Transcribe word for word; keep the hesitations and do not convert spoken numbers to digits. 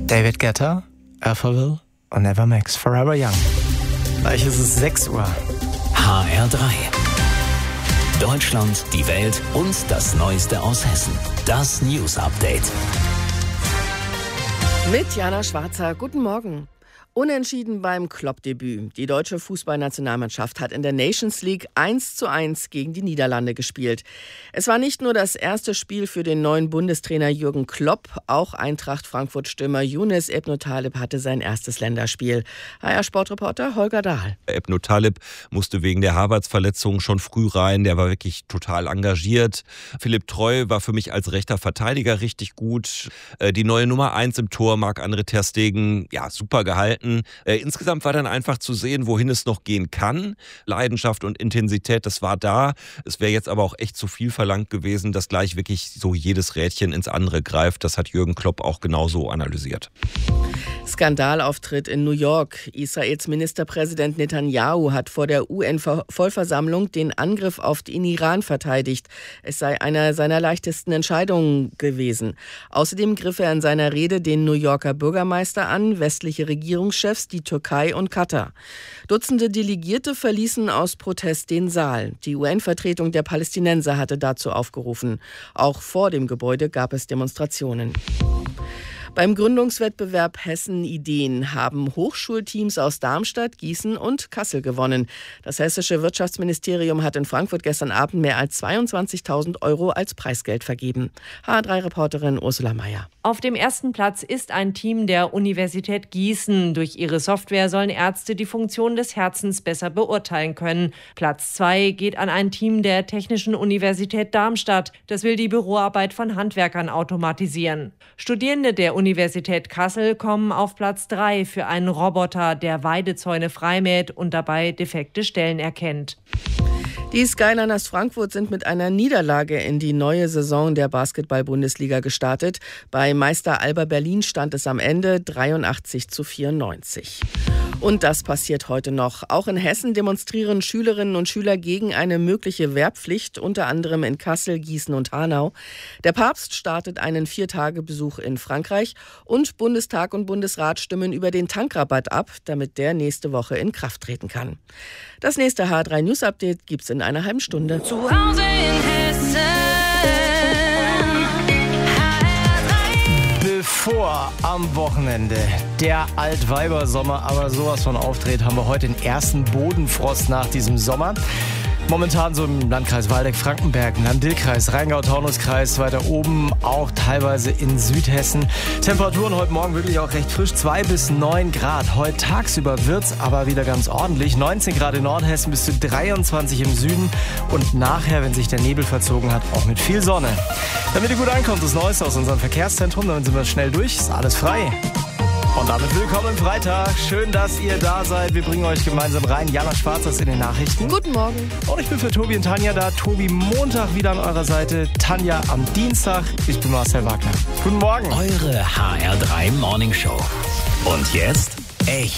David Guetta, Alphaville und Never Max, Forever Young. Gleich ist es sechs Uhr. H R drei. Deutschland, die Welt und das Neueste aus Hessen. Das News Update. Mit Jana Schwarzer. Guten Morgen. Unentschieden beim Klopp-Debüt. Die deutsche Fußballnationalmannschaft hat in der Nations League eins zu eins gegen die Niederlande gespielt. Es war nicht nur das erste Spiel für den neuen Bundestrainer Jürgen Klopp, auch Eintracht Frankfurt-Stürmer Younes Ebno Taleb hatte sein erstes Länderspiel. H R-Sportreporter Holger Dahl. Ebno Taleb musste wegen der Havertz-Verletzung schon früh rein. Der war wirklich total engagiert. Philipp Treu war für mich als rechter Verteidiger richtig gut. Die neue Nummer eins im Tor, Marc-André ter Stegen, ja, super gehalten. Äh, insgesamt war dann einfach zu sehen, wohin es noch gehen kann. Leidenschaft und Intensität, das war da. Es wäre jetzt aber auch echt zu viel verlangt gewesen, dass gleich wirklich so jedes Rädchen ins andere greift. Das hat Jürgen Klopp auch genauso analysiert. Skandalauftritt in New York. Israels Ministerpräsident Netanyahu hat vor der U N-Vollversammlung den Angriff auf den Iran verteidigt. Es sei einer seiner leichtesten Entscheidungen gewesen. Außerdem griff er in seiner Rede den New Yorker Bürgermeister an, westliche Regierungschefs, die Türkei und Katar. Dutzende Delegierte verließen aus Protest den Saal. Die U N-Vertretung der Palästinenser hatte dazu aufgerufen. Auch vor dem Gebäude gab es Demonstrationen. Beim Gründungswettbewerb Hessen Ideen haben Hochschulteams aus Darmstadt, Gießen und Kassel gewonnen. Das hessische Wirtschaftsministerium hat in Frankfurt gestern Abend mehr als zweiundzwanzigtausend Euro als Preisgeld vergeben. H R drei-Reporterin Ursula Meier. Auf dem ersten Platz ist ein Team der Universität Gießen. Durch ihre Software sollen Ärzte die Funktion des Herzens besser beurteilen können. Platz zwei geht an ein Team der Technischen Universität Darmstadt. Das will die Büroarbeit von Handwerkern automatisieren. Studierende der Universität Kassel kommen auf Platz drei für einen Roboter, der Weidezäune freimäht und dabei defekte Stellen erkennt. Die Skyliners Frankfurt sind mit einer Niederlage in die neue Saison der Basketball-Bundesliga gestartet. Bei Meister Alba Berlin stand es am Ende dreiundachtzig zu vierundneunzig. Und das passiert heute noch. Auch in Hessen demonstrieren Schülerinnen und Schüler gegen eine mögliche Wehrpflicht, unter anderem in Kassel, Gießen und Hanau. Der Papst startet einen Viertagebesuch in Frankreich und Bundestag und Bundesrat stimmen über den Tankrabatt ab, damit der nächste Woche in Kraft treten kann. Das nächste H R drei News Update gibt's in einer halben Stunde. Zu Hause in Hessen. Bevor am Wochenende der Altweibersommer aber sowas von auftritt, haben wir heute den ersten Bodenfrost nach diesem Sommer. Momentan so im Landkreis Waldeck-Frankenberg, Lahn-Dill-Kreis, Rheingau-Taunus-Kreis, weiter oben auch teilweise in Südhessen. Temperaturen heute Morgen wirklich auch recht frisch, zwei bis neun Grad. Heute tagsüber wird's aber wieder ganz ordentlich. neunzehn Grad in Nordhessen bis zu dreiundzwanzig im Süden und nachher, wenn sich der Nebel verzogen hat, auch mit viel Sonne. Damit ihr gut ankommt, das Neueste aus unserem Verkehrszentrum, damit sind wir schnell durch, ist alles frei. Und damit willkommen Freitag. Schön, dass ihr da seid. Wir bringen euch gemeinsam rein. Jana Schwarzer ist in den Nachrichten. Guten Morgen. Und ich bin für Tobi und Tanja da. Tobi Montag wieder an eurer Seite. Tanja am Dienstag. Ich bin Marcel Wagner. Guten Morgen. Eure H R drei Morning Show. Und jetzt echt